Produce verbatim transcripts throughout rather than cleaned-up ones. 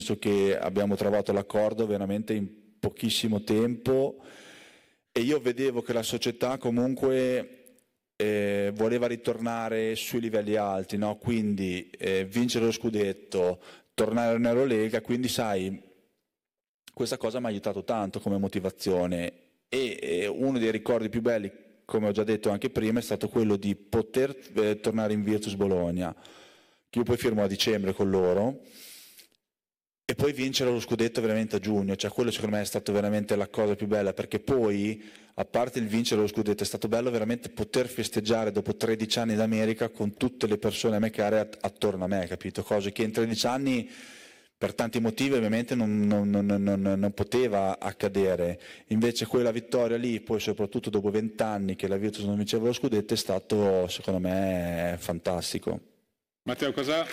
penso che abbiamo trovato l'accordo veramente in pochissimo tempo e io vedevo che la società comunque eh, voleva ritornare sui livelli alti, no? Quindi eh, vincere lo scudetto, tornare in Eurolega, quindi sai, questa cosa mi ha aiutato tanto come motivazione e eh, uno dei ricordi più belli, come ho già detto anche prima, è stato quello di poter eh, tornare in Virtus Bologna, che io poi firmo a dicembre con loro, e poi vincere lo scudetto veramente a giugno, cioè quello secondo me è stato veramente la cosa più bella, perché poi, a parte il vincere lo scudetto, è stato bello veramente poter festeggiare dopo tredici anni d'America con tutte le persone a me care att- attorno a me, capito? Cose che in tredici anni, per tanti motivi ovviamente non, non- non- non- non poteva accadere, invece quella vittoria lì, poi soprattutto dopo vent'anni che la Virtus non vinceva lo scudetto, è stato secondo me fantastico. Matteo, cosa...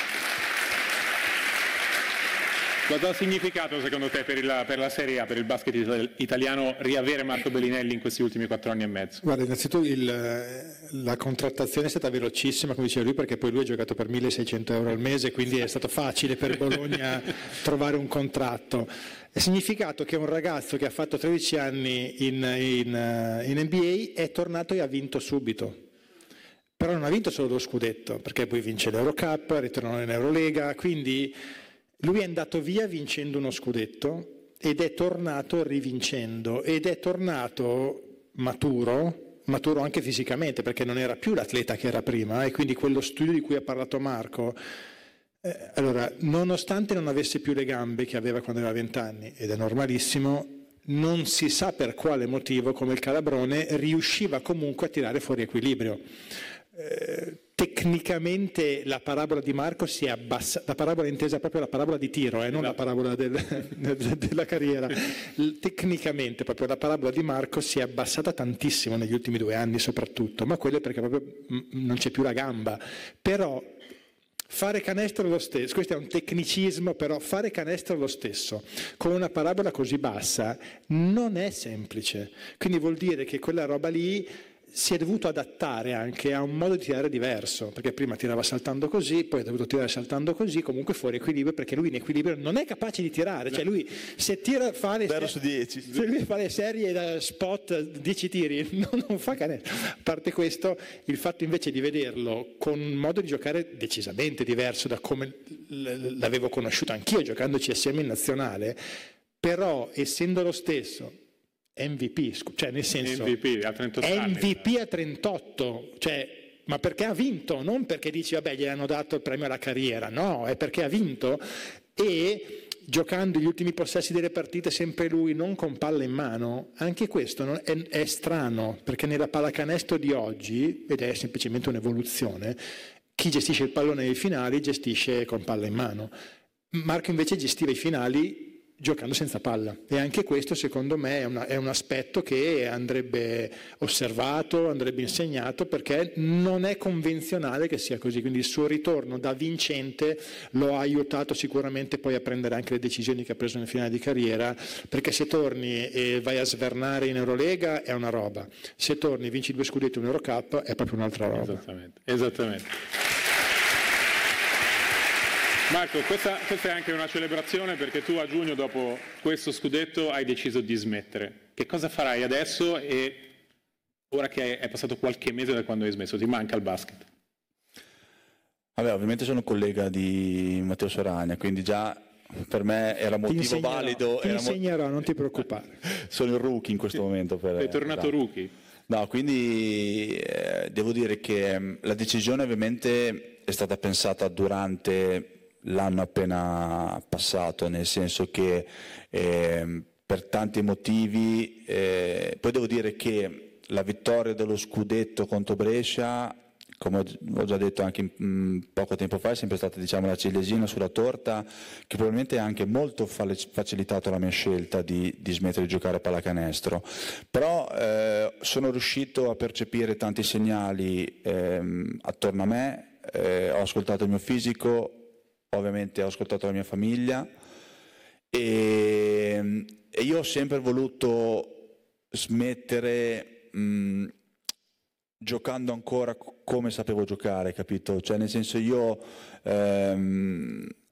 Cosa ha significato secondo te per, il, per la Serie A, per il basket italiano, riavere Marco Bellinelli in questi ultimi quattro anni e mezzo? Guarda, innanzitutto il, la contrattazione è stata velocissima, come diceva lui, perché poi lui ha giocato per milleseicento euro al mese, quindi è stato facile per Bologna trovare un contratto. È significato che un ragazzo che ha fatto tredici anni in, in, in N B A è tornato e ha vinto subito. Però non ha vinto solo lo scudetto, perché poi vince l'Eurocup, ritornò in Eurolega, quindi... Lui è andato via vincendo uno scudetto ed è tornato rivincendo ed è tornato maturo, maturo anche fisicamente perché non era più l'atleta che era prima e quindi quello studio di cui ha parlato Marco, eh, allora nonostante non avesse più le gambe che aveva quando aveva vent'anni ed è normalissimo, non si sa per quale motivo come il Calabrone riusciva comunque a tirare fuori equilibrio. Eh, tecnicamente la parabola di Marco si è abbassata, la parabola intesa proprio la parabola di tiro, eh, non la parabola del, della carriera, tecnicamente proprio la parabola di Marco si è abbassata tantissimo negli ultimi due anni soprattutto, ma quello è perché proprio non c'è più la gamba, però fare canestro lo stesso, questo è un tecnicismo, però fare canestro lo stesso con una parabola così bassa non è semplice, quindi vuol dire che quella roba lì si è dovuto adattare anche a un modo di tirare diverso, perché prima tirava saltando così, poi ha dovuto tirare saltando così, comunque fuori equilibrio, perché lui in equilibrio non è capace di tirare, cioè lui se tira fa le, zero su dieci. Se lui fa le serie da spot dieci tiri, non, non fa canestro. A parte questo, il fatto invece di vederlo con un modo di giocare decisamente diverso da come l'avevo conosciuto anch'io giocandoci assieme in nazionale, però essendo lo stesso M V P, cioè nel senso M V P a trentotto M V P anni. a trentotto, cioè, ma perché ha vinto, non perché dici vabbè gli hanno dato il premio alla carriera, no, è perché ha vinto e giocando gli ultimi possessi delle partite sempre lui, non con palla in mano, anche questo non è, è strano, perché nella pallacanestro di oggi, ed è semplicemente un'evoluzione, chi gestisce il pallone nei finali gestisce con palla in mano. Marco invece gestiva i finali giocando senza palla e anche questo secondo me è, una, è un aspetto che andrebbe osservato, andrebbe insegnato perché non è convenzionale che sia così, quindi il suo ritorno da vincente lo ha aiutato sicuramente poi a prendere anche le decisioni che ha preso nel finale di carriera, perché se torni e vai a svernare in Eurolega è una roba, se torni e vinci due scudetti in Eurocup è proprio un'altra roba. Esattamente, esattamente. Marco, questa, questa è anche una celebrazione perché tu a giugno dopo questo scudetto hai deciso di smettere. Che cosa farai adesso e ora che è passato qualche mese da quando hai smesso? Ti manca il basket? Vabbè, ovviamente sono collega di Matteo Soragna, quindi già per me era motivo valido. Ti era insegnerò, mo- non ti preoccupare. Sono il rookie in questo momento. Per, Sei tornato no. rookie? No, quindi eh, devo dire che mh, la decisione ovviamente è stata pensata durante l'anno appena passato, nel senso che eh, per tanti motivi, eh, poi devo dire che la vittoria dello scudetto contro Brescia, come ho già detto anche mh, poco tempo fa, è sempre stata, diciamo, la ciliegina sulla torta, che probabilmente ha anche molto facilitato la mia scelta di, di smettere di giocare a pallacanestro. Però eh, sono riuscito a percepire tanti segnali ehm, attorno a me, eh, ho ascoltato il mio fisico, ovviamente ho ascoltato la mia famiglia e, e io ho sempre voluto smettere mh, giocando ancora come sapevo giocare, capito? Cioè nel senso io ehm,